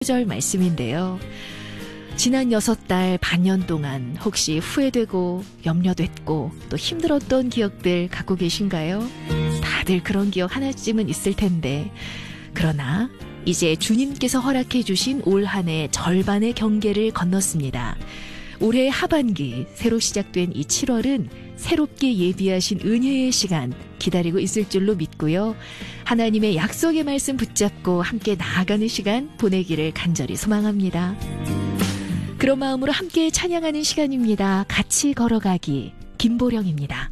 절 말씀인데요. 지난 6달 반년 동안 혹시 후회되고 염려됐고 또 힘들었던 기억들 갖고 계신가요? 다들 그런 기억 하나쯤은 있을 텐데, 그러나 이제 주님께서 허락해 주신 올 한 해 절반의 경계를 건넜습니다. 올해 하반기 새로 시작된 이 7월은 새롭게 예비하신 은혜의 시간 기다리고 있을 줄로 믿고요. 하나님의 약속의 말씀 붙잡고 함께 나아가는 시간 보내기를 간절히 소망합니다. 그런 마음으로 함께 찬양하는 시간입니다. 같이 걸어가기, 김보령입니다.